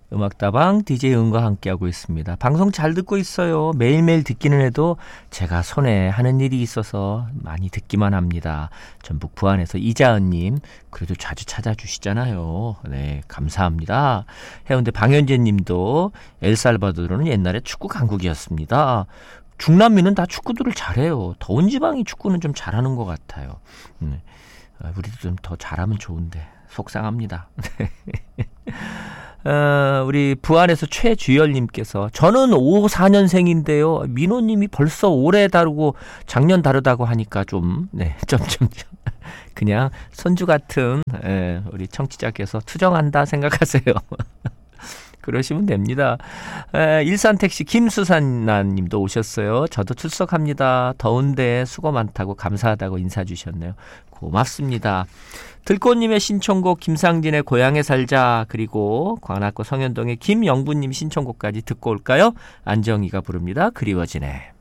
음악다방 DJ 은과 함께하고 있습니다. 방송 잘 듣고 있어요. 매일매일 듣기는 해도 제가 손에 하는 일이 있어서 많이 듣기만 합니다. 전북 부안에서 이자은님, 그래도 자주 찾아주시잖아요. 네, 감사합니다. 해운대 방현재님도 엘살바도르는 옛날에 축구 강국이었습니다. 중남미는 다 축구들을 잘해요. 더운 지방이 축구는 좀 잘하는 것 같아요. 우리도 좀 더 잘하면 좋은데 속상합니다. 우리 부안에서 최주열님께서 저는 54년생인데요. 민호님이 벌써 올해 다르고 작년 다르다고 하니까 좀 그냥 손주 같은 우리 청취자께서 투정한다 생각하세요. 그러시면 됩니다. 일산택시 김수산나님도 오셨어요. 저도 출석합니다. 더운데 수고 많다고 감사하다고 인사 주셨네요. 고맙습니다. 들꽃님의 신청곡 김상진의 고향에 살자, 그리고 관악구 성현동의 김영부님 신청곡까지 듣고 올까요? 안정희가 부릅니다. 그리워지네.